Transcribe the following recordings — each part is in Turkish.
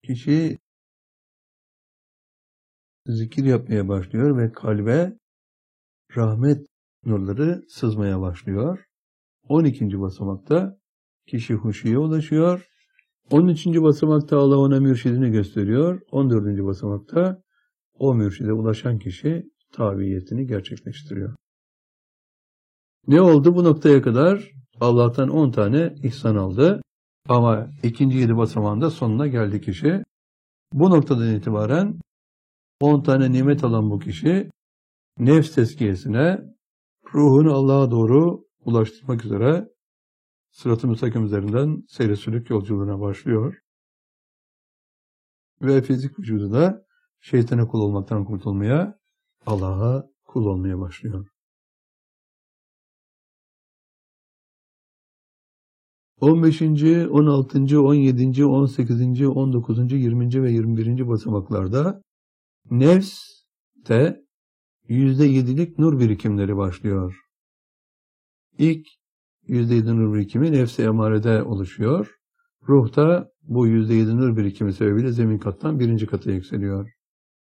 Kişi zikir yapmaya başlıyor ve kalbe rahmet nurları sızmaya başlıyor. 12. basamakta kişi huşuya ulaşıyor. 13. basamakta Allah ona mürşidini gösteriyor. 14. basamakta o mürşide ulaşan kişi tabiyetini gerçekleştiriyor. Ne oldu bu noktaya kadar? Allah'tan 10 tane ihsan aldı. Ama ikinci 7 basamağında sonuna geldi kişi. Bu noktadan itibaren 10 tane nimet alan bu kişi nefs tezkiyesine, ruhunu Allah'a doğru ulaştırmak üzere sırat-ı müstakim üzerinden seyre sülük yolculuğuna başlıyor. Ve fizik vücudu da şeytana kul olmaktan kurtulmaya, Allah'a kul olmaya başlıyor. 15. 16. 17. 18. 19. 20. ve 21. basamaklarda nefste %7'lik nur birikimleri başlıyor. İlk %7 nur birikimi nefs-i emarede oluşuyor. Ruhta bu %7 nur birikimi sebebiyle zemin kattan 1. kata yükseliyor.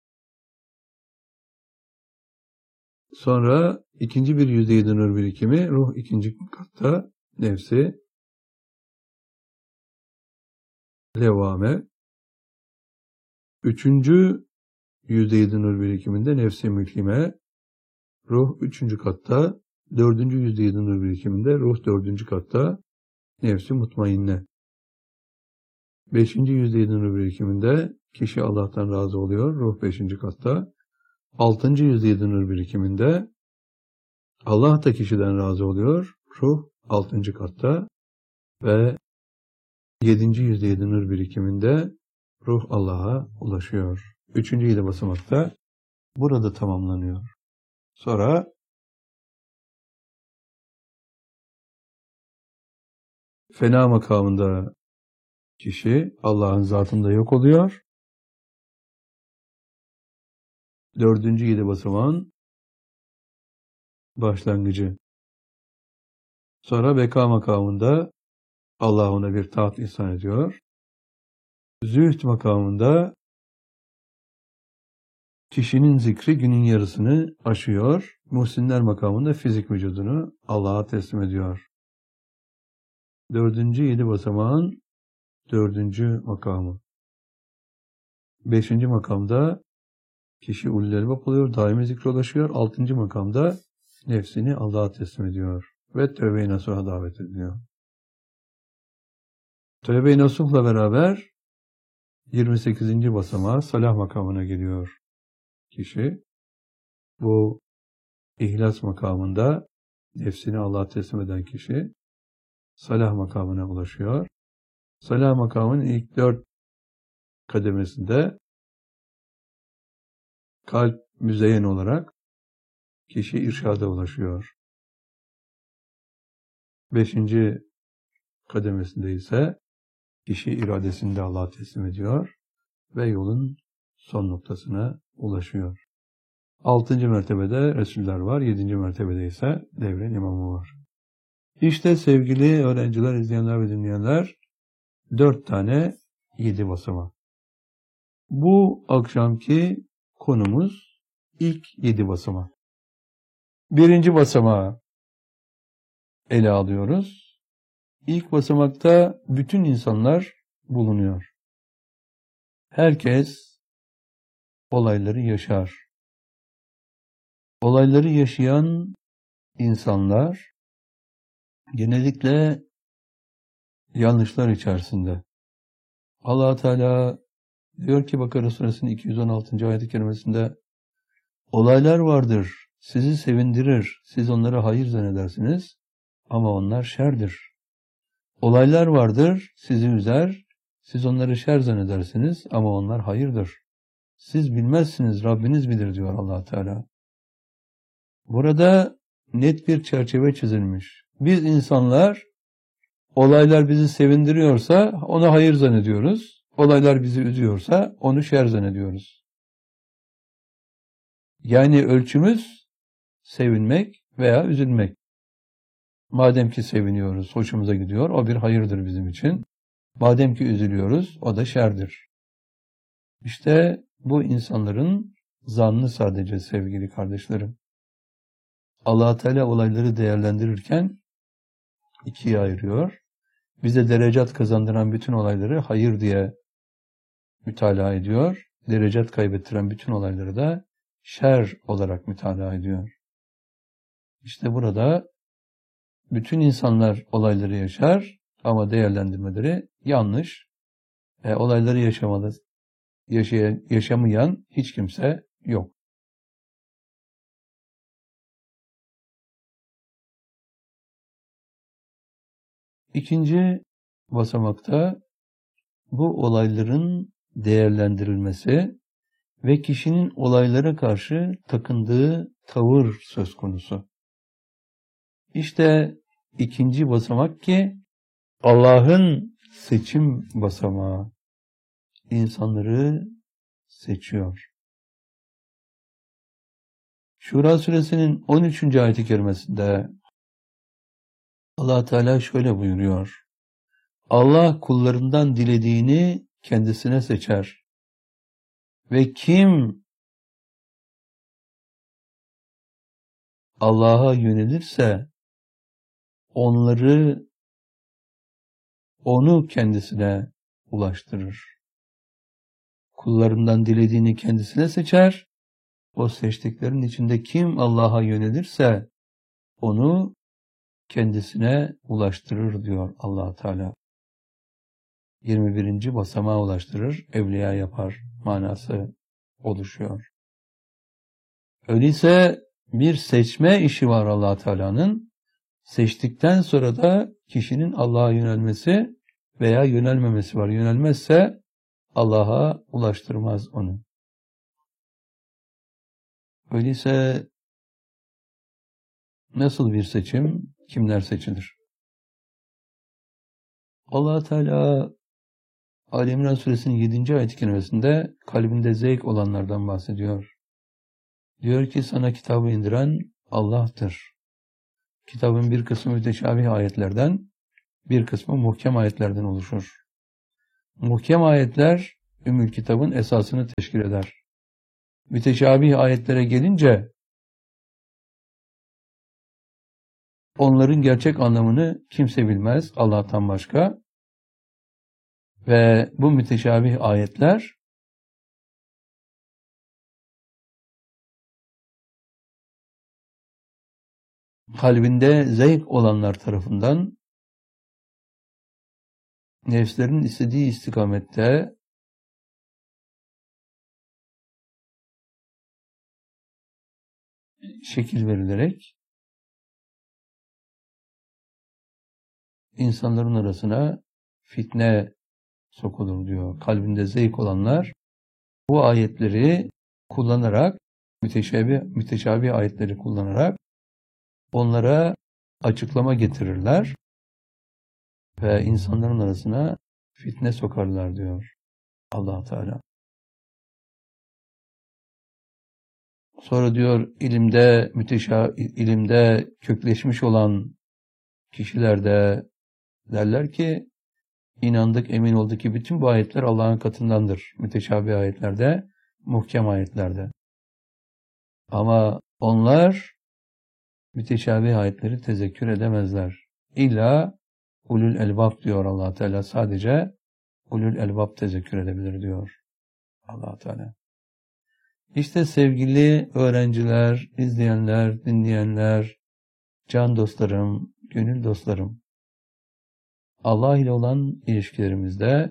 Sonra ikinci bir %7 nur birikimi ruh 2. katta nefsi levame. 3. %7 nur birikiminde nefsi mülhime, ruh 3. katta, 4. %7 nur birikiminde ruh 4. katta, nefsi mutmainne. 5. %7 nur birikiminde kişi Allah'tan razı oluyor, ruh 5. katta. 6. %7 nur birikiminde Allah da kişiden razı oluyor, ruh 6. katta. Ve 7. %7 nur birikiminde ruh Allah'a ulaşıyor. 3. 7 basamakta burada tamamlanıyor. Sonra fena makamında kişi Allah'ın zatında yok oluyor. 4. 7 basamağın başlangıcı. Sonra beka makamında Allah ona bir taht ihsan ediyor. Zühd makamında kişinin zikri günün yarısını aşıyor. Muhsinler makamında fizik vücudunu Allah'a teslim ediyor. 4. 7 basamağın 4. makamı. 5. makamda kişi ulul elbap oluyor, daimi zikre ulaşıyor. 6. makamda nefsini Allah'a teslim ediyor ve tövbe-i nasuha davet ediliyor. Tövbe-i nasuhla beraber 28. basamağa salah makamına geliyor kişi. Bu ihlas makamında nefsini Allah'a teslim eden kişi salah makamına ulaşıyor. Salah makamının ilk 4 kademesinde kalp müzeyyen olarak kişi irşada ulaşıyor. 5. kademesinde ise kişi iradesini de Allah'a teslim ediyor ve yolun son noktasına ulaşıyor. 6. mertebede Resuller var, 7. mertebede ise devrin imamı var. İşte sevgili öğrenciler, izleyenler ve dinleyenler, 4 tane 7 basamak. Bu akşamki konumuz ilk 7 basamak. 1. basamağı ele alıyoruz. İlk basamakta bütün insanlar bulunuyor. Herkes olayları yaşar. Olayları yaşayan insanlar genellikle yanlışlar içerisinde. Allah Teala diyor ki Bakara Suresinin 216. ayet-i kerimesinde olaylar vardır, sizi sevindirir, siz onlara hayır zannedersiniz ama onlar şerdir. Olaylar vardır, sizi üzer, siz onları şer zannedersiniz ama onlar hayırdır. Siz bilmezsiniz, Rabbiniz bilir diyor Allah Teala. Burada net bir çerçeve çizilmiş. Biz insanlar olaylar bizi sevindiriyorsa ona hayır zannediyoruz. Olaylar bizi üzüyorsa onu şer zannediyoruz. Yani ölçümüz sevinmek veya üzülmek. Madem ki seviniyoruz, hoşumuza gidiyor, o bir hayırdır bizim için. Madem ki üzülüyoruz, o da şerdir. İşte bu insanların zannı sadece sevgili kardeşlerim. Allah-u Teala olayları değerlendirirken ikiye ayırıyor. Bize derecat kazandıran bütün olayları hayır diye mütalaa ediyor. Derecat kaybettiren bütün olayları da şer olarak mütalaa ediyor. İşte burada bütün insanlar olayları yaşar ama değerlendirmeleri yanlış. Olayları yaşamayan hiç kimse yok. İkinci basamakta bu olayların değerlendirilmesi ve kişinin olaylara karşı takındığı tavır söz konusu. İşte ikinci basamak ki Allah'ın seçim basamağı. İnsanları seçiyor. Şura suresinin 13. ayet-i kerimesinde Allah Teala şöyle buyuruyor. Allah kullarından dilediğini kendisine seçer. Ve kim Allah'a yönelirse onu kendisine ulaştırır. Kullarından dilediğini kendisine seçer. O seçtiklerin içinde kim Allah'a yönelirse onu kendisine ulaştırır diyor Allah Teala. 21. basamağa ulaştırır, evliya yapar manası oluşuyor. Öyleyse bir seçme işi var Allah Teala'nın. Seçtikten sonra da kişinin Allah'a yönelmesi veya yönelmemesi var. Yönelmezse Allah'a ulaştırmaz onu. Öyleyse nasıl bir seçim? Kimler seçilir? Allah Teala Ali İmran suresinin 7. ayet-i kerimesinde kalbinde zevk olanlardan bahsediyor. Diyor ki sana kitabı indiren Allah'tır. Kitabın bir kısmı müteşabih ayetlerden, bir kısmı muhkem ayetlerden oluşur. Muhkem ayetler Ümmül Kitab'ın esasını teşkil eder. Müteşabih ayetlere gelince onların gerçek anlamını kimse bilmez Allah'tan başka. Ve bu müteşabih ayetler kalbinde zevk olanlar tarafından nefslerin istediği istikamette şekil verilerek insanların arasına fitne sokulur diyor. Kalbinde zevk olanlar bu ayetleri kullanarak, müteşabih ayetleri kullanarak onlara açıklama getirirler ve insanların arasına fitne sokarlar diyor Allah Teala. Sonra diyor ilimde kökleşmiş olan kişiler de derler ki inandık, emin olduk ki bütün bu ayetler Allah'ın katındandır. Müteşabih ayetlerde, muhkem ayetlerde. Ama onlar müteşabih ayetleri tezekkür edemezler. İlla ulul elbab diyor Allah Teala. Sadece ulul elbab tezekkür edebilir diyor Allah Teala. İşte sevgili öğrenciler, izleyenler, dinleyenler, can dostlarım, gönül dostlarım, Allah ile olan ilişkilerimizde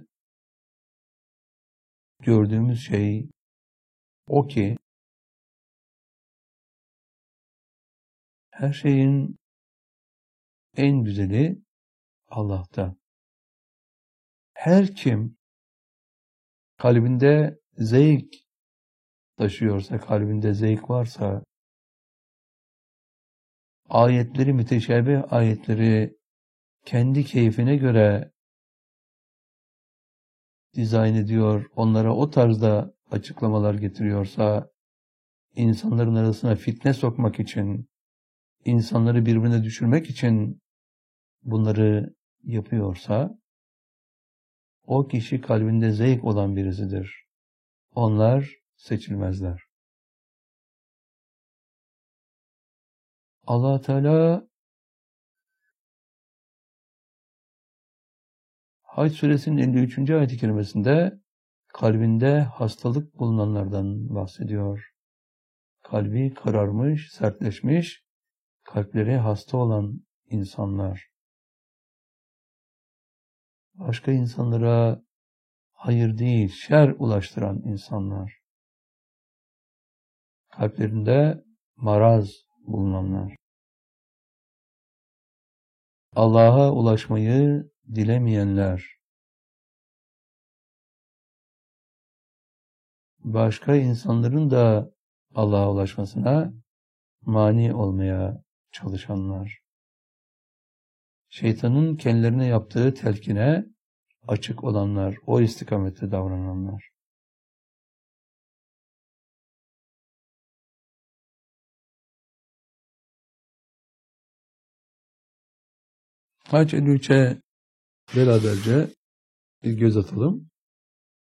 gördüğümüz şey o ki her şeyin en güzeli Allah'ta. Her kim kalbinde zevk taşıyorsa, kalbinde zevk varsa, ayetleri, müteşabih ayetleri kendi keyfine göre dizayn ediyor, onlara o tarzda açıklamalar getiriyorsa, insanların arasına fitne sokmak için, insanları birbirine düşürmek için bunları yapıyorsa, o kişi kalbinde zevk olan birisidir. onlar seçilmezler. Allah Teala Hac suresinin 53. ayet-i kerimesinde kalbinde hastalık bulunanlardan bahsediyor. Kalbi kararmış, sertleşmiş, kalpleri hasta olan insanlar. Başka insanlara hayır değil, şer ulaştıran insanlar. Kalplerinde maraz bulunanlar. Allah'a ulaşmayı dilemeyenler. Başka insanların da Allah'a ulaşmasına mani olmaya çalışanlar. Şeytanın kendilerine yaptığı telkine açık olanlar, o istikamette davrananlar. Hac 53'e beraberce bir göz atalım.